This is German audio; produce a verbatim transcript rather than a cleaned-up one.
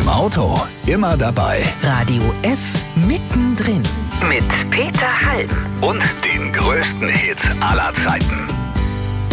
Auto, immer dabei. Radio F mittendrin. Mit Peter Halm Und den größten Hits aller Zeiten.